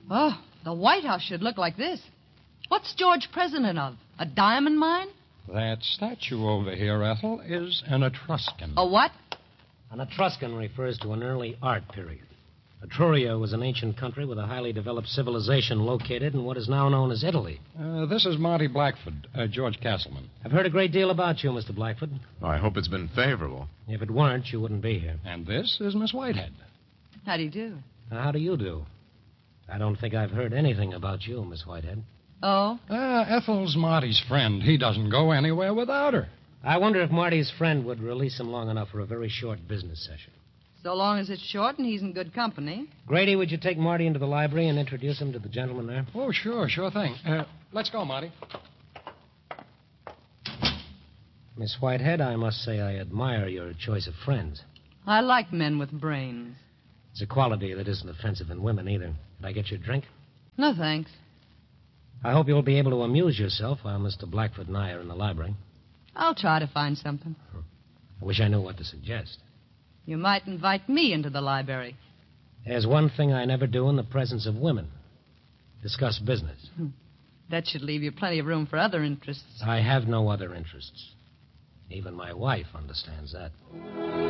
Oh, the White House should look like this. What's George president of? A diamond mine? That statue over here, Ethel, is an Etruscan. A what? An Etruscan refers to an early art period. Etruria was an ancient country with a highly developed civilization located in what is now known as Italy. This is Marty Blackford, George Castleman. I've heard a great deal about you, Mr. Blackford. Oh, I hope it's been favorable. If it weren't, you wouldn't be here. And this is Miss Whitehead. How do you do? Now, how do you do? I don't think I've heard anything about you, Miss Whitehead. Oh? Ethel's Marty's friend. He doesn't go anywhere without her. I wonder if Marty's friend would release him long enough for a very short business session. So long as it's short and he's in good company. Grady, would you take Marty into the library and introduce him to the gentleman there? Oh, sure thing. Let's go, Marty. Miss Whitehead, I must say I admire your choice of friends. I like men with brains. It's a quality that isn't offensive in women either. Could I get you a drink? No, thanks. I hope you'll be able to amuse yourself while Mr. Blackford and I are in the library. I'll try to find something. I wish I knew what to suggest. You might invite me into the library. There's one thing I never do in the presence of women. Discuss business. That should leave you plenty of room for other interests. I have no other interests. Even my wife understands that.